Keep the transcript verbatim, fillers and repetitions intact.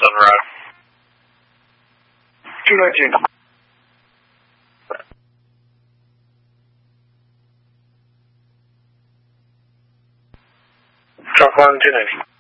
on the road. two nineteen. Truck one, two ninety.